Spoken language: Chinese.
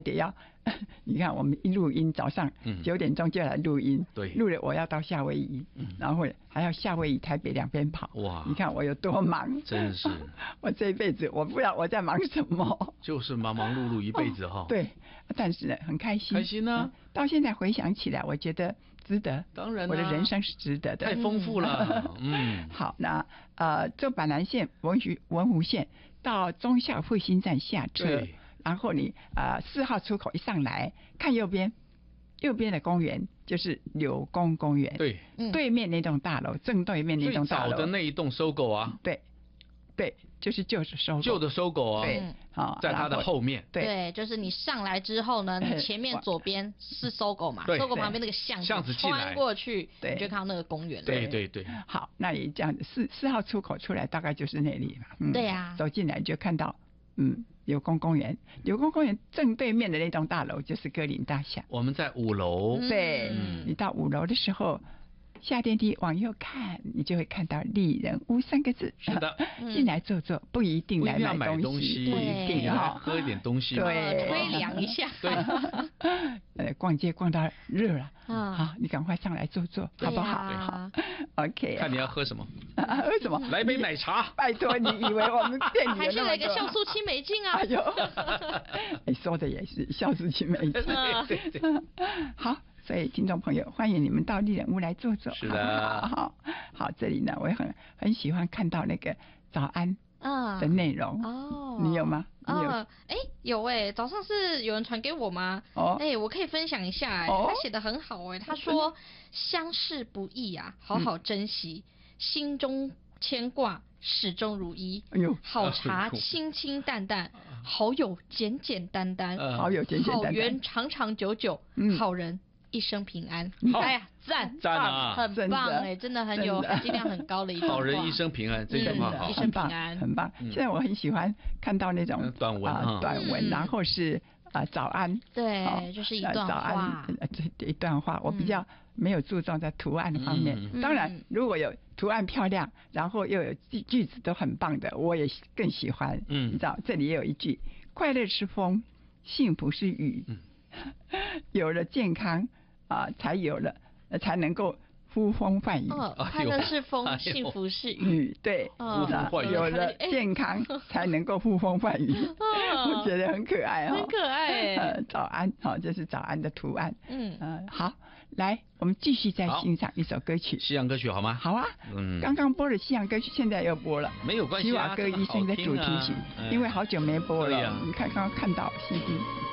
得要，你看我们一录音，早上9点钟就来录音， 对， 录了我要到夏威夷，然后还要夏威夷、台北2边跑， 哇！ 你看我有多忙， 真是， 我这一辈子我不知道我在忙什么， 就是忙忙碌碌一辈子哈。 对，但是呢很开心， 开心呢。 到现在回想起来，我觉得值得， 当然， 我的人生是值得的， 太丰富了。 好，那坐板南线文湖线到忠孝复兴站下车。然后你4号出口一上来，看右边的公园就是柳工公园， 对， 对面那栋大楼，正对面那栋大楼， 最早的那一栋搜狗啊， 对，就是旧的搜狗啊， 对， 好，在它的后面， 对，就是你上来之后呢，你前面左边是搜狗嘛，搜狗旁边那个巷子穿过去，你就看到那个公园， 对， 好，那你这样子4号出口出来大概就是那里嘛， 对呀， 走进来就看到，柳工公园正对面的那栋大楼就是歌林大厦。 我们在5楼。 对，你到5楼的时候，下电梯往右看，你就会看到丽人屋3个字。 是的， 进来坐坐，不一定来买东西， 不一定啊，喝一点东西， 对， 推凉一下。 对，逛街逛到热了，好，你赶快上来坐坐，好不好？好 ，OK。 看你要喝什么？ 喝什么？ 来杯奶茶。 拜托，你以为我们店里还是来个酵素青梅净啊？ 哎呦，你说的也是酵素青梅净。 对。 好。所以，听众朋友，欢迎你们到丽人屋来坐坐。 是的， 好，这里呢，我也很喜欢看到那个早安的内容。哦，你有吗？ 有早上是有人传给我吗？我可以分享一下。他写得很好他说相识不易啊，好好珍惜，心中牵挂，始终如一。好茶清清淡淡，好友简简单单， 好友简简单单， 好缘长长久久，好人一生平安。哎呀，赞啊， 很棒真的很有含金量很高的一段话。 好人一生平安，这句话好， 一生平安， 很棒。现在我很喜欢看到那种短文，然后是早安， 对，就是一段话， 一段话。我比较没有注重在图案方面，当然如果有图案漂亮，然后又有句子都很棒的，我也更喜欢。你知道这里也有一句：快乐是风，幸福是雨。有了健康才能够呼风唤雨。 快乐是风，幸福是雨。 对， 有了健康才能够呼风唤雨。我觉得很可爱很可爱早安，这是早安的图案。好，来，我们继续再欣赏一首歌曲， 西洋歌曲好吗？ 好啊。刚刚播的西洋歌曲，现在又播了， 没有关系。 希瓦戈医生的主题曲，因为好久没播了。你看，刚刚看到 CD。